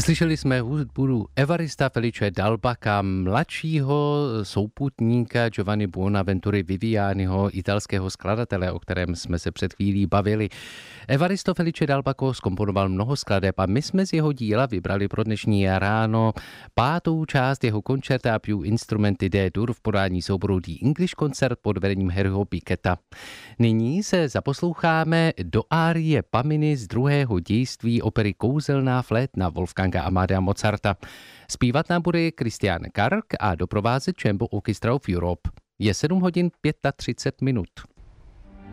Slyšeli jsme hudbu Evarista Felice Dalbaka, mladšího souputníka Giovanni Buonaventury Vivianiho, italského skladatele, o kterém jsme se před chvílí bavili. Evaristo Felice Dalbako zkomponoval mnoho skladeb a my jsme z jeho díla vybrali pro dnešní ráno 5. část jeho Concerta più instrumenti D-dur v podání souboru The English Concert pod vedením Harryho Piketa. Nyní se zaposloucháme do árie Paminy z druhého dějství opery Kouzelná flétna Wolfganga Amadea Mozarta. Zpívat nám bude Christian Karg a doprovázet Chamber Orchestra of Europe. Je 7 hodin 35 minut.